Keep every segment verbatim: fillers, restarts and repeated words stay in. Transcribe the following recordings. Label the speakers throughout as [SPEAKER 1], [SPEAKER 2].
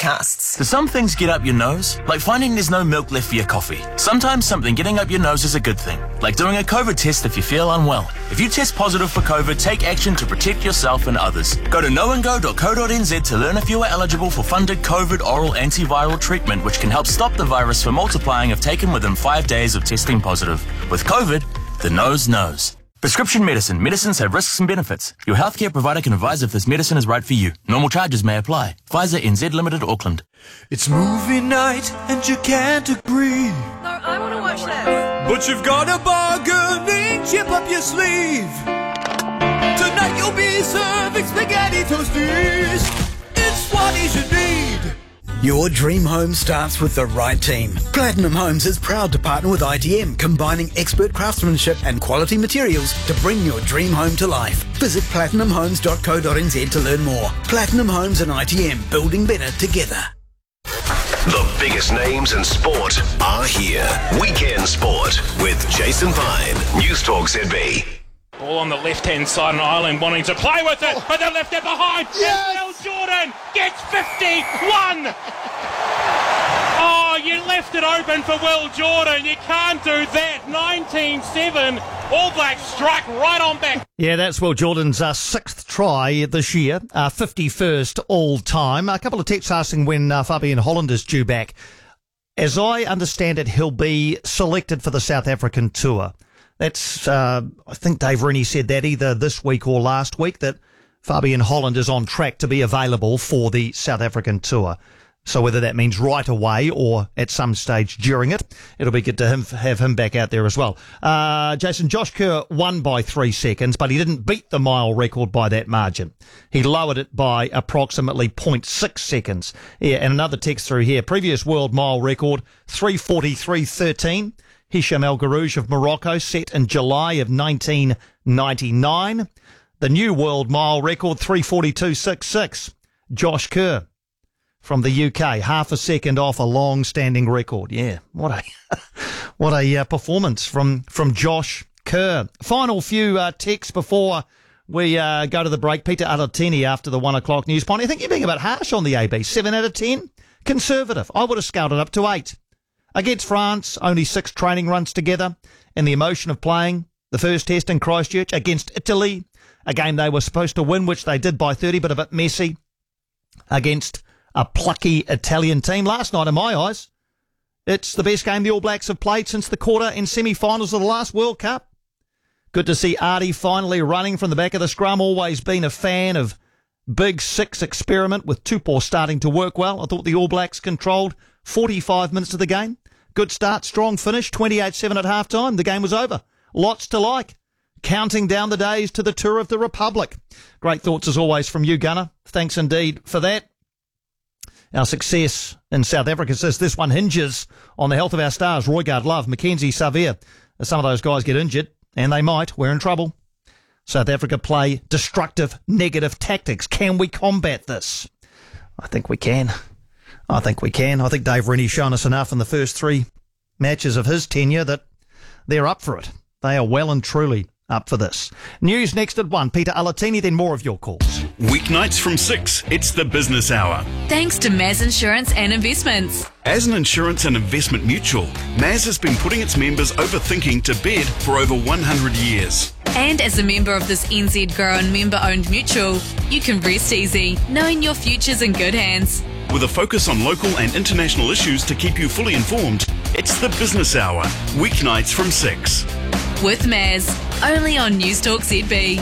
[SPEAKER 1] podcasts.
[SPEAKER 2] Do some things get up your nose? Like finding there's no milk left for your coffee. Sometimes something getting up your nose is a good thing. Like doing a COVID test if you feel unwell. If you test positive for COVID, take action to protect yourself and others. Go to knowandgo dot co dot n z to learn if you are eligible for funded COVID oral antiviral treatment, which can help stop the virus from multiplying if taken within five days of testing positive. With COVID, the nose knows. Prescription medicine. Medicines have risks and benefits. Your healthcare provider can advise if this medicine is right for you. Normal charges may apply. Pfizer N Z Limited, Auckland.
[SPEAKER 3] It's movie night and you can't agree.
[SPEAKER 4] No, I want to watch this.
[SPEAKER 3] But you've got a bargaining chip up your sleeve. Tonight you'll be serving spaghetti toasties. It's what you should need.
[SPEAKER 5] Your dream home starts with the right team. Platinum Homes is proud to partner with I T M, combining expert craftsmanship and quality materials to bring your dream home to life. Visit platinum homes dot co dot n z to learn more. Platinum Homes and I T M, building better together.
[SPEAKER 6] The biggest names in sport are here. Weekend Sport with Jason Vine, News Talk Z B.
[SPEAKER 7] Ball on the left-hand side, and Ireland wanting to play with it, oh. but they're left it behind.
[SPEAKER 8] Yes.
[SPEAKER 7] And Will Jordan gets fifty-one. Oh, you left it open for Will Jordan. You can't do that. nineteen seven. All Blacks struck right on back.
[SPEAKER 8] Yeah, that's Will Jordan's uh, sixth try this year, uh, fifty-first all time. A couple of texts asking when uh, Fabian Holland is due back. As I understand it, he'll be selected for the South African tour. That's, uh, I think Dave Rennie said that either this week or last week, that Fabian Holland is on track to be available for the South African tour. So whether that means right away or at some stage during it, it'll be good to him, have him back out there as well. Uh, Jason, Josh Kerr won by three seconds, but he didn't beat the mile record by that margin. He lowered it by approximately zero point six seconds. Yeah, and another text through here. Previous world mile record, three forty-three thirteen. Hisham El Garouj of Morocco, set in July of nineteen ninety-nine. The new world mile record, three forty-two sixty-six. Josh Kerr from the U K, half a second off a long-standing record. Yeah, what a what a uh, performance from from Josh Kerr. Final few uh, texts before we uh, go to the break. Peter Alatini after the one o'clock news point. I think you're being a bit harsh on the A B. Seven out of ten, conservative. I would have scaled it up to eight. Against France, only six training runs together, and the emotion of playing the first test in Christchurch. Against Italy, a game they were supposed to win, which they did by thirty, but a bit messy. Against a plucky Italian team last night, in my eyes, it's the best game the All Blacks have played since the quarter and semi-finals of the last World Cup. Good to see Artie finally running from the back of the scrum. Always been a fan of Big Six experiment with Tupou starting to work well. I thought the All Blacks controlled forty-five minutes of the game. Good start, strong finish, twenty-eight seven at half-time. The game was over. Lots to like. Counting down the days to the Tour of the Republic. Great thoughts as always from you, Gunnar. Thanks indeed for that. Our success in South Africa says this one hinges on the health of our stars. Roigard Love, Mackenzie Savea. As some of those guys get injured, and they might, we're in trouble. South Africa play destructive, negative tactics. Can we combat this? I think we can. I think we can. I think Dave Rennie's shown us enough in the first three matches of his tenure that they're up for it. They are well and truly up for this. News next at one. Peter Alatini, then more of your calls.
[SPEAKER 9] Weeknights from six, it's the Business Hour.
[SPEAKER 10] Thanks to Maz Insurance and Investments.
[SPEAKER 9] As an insurance and investment mutual, Maz has been putting its members overthinking to bed for over one hundred years.
[SPEAKER 10] And as a member of this N Z grown member-owned mutual, you can rest easy, knowing your future's in good hands.
[SPEAKER 9] With a focus on local and international issues to keep you fully informed, it's the Business Hour, weeknights from six.
[SPEAKER 10] With Maz, only on News Talk Z B.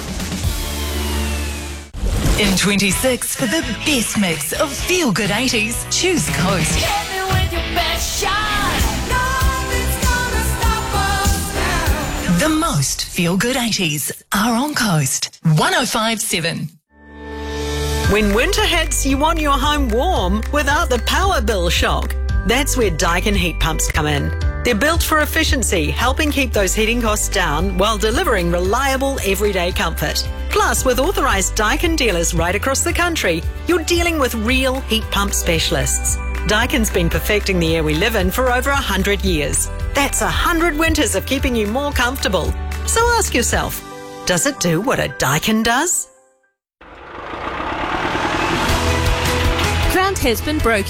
[SPEAKER 11] In twenty-six, for the best mix of feel-good eighties, choose Coast.
[SPEAKER 12] Hit me with your best shot. Nothing's gonna stop us now.
[SPEAKER 11] The most feel-good eighties are on Coast. one oh five point seven.
[SPEAKER 13] When winter hits, you want your home warm without the power bill shock. That's where Daikin heat pumps come in. They're built for efficiency, helping keep those heating costs down while delivering reliable everyday comfort. Plus, with authorised Daikin dealers right across the country, you're dealing with real heat pump specialists. Daikin's been perfecting the air we live in for over one hundred years. That's one hundred winters of keeping you more comfortable. So ask yourself, does it do what a Daikin does?
[SPEAKER 14] Ground has been broken.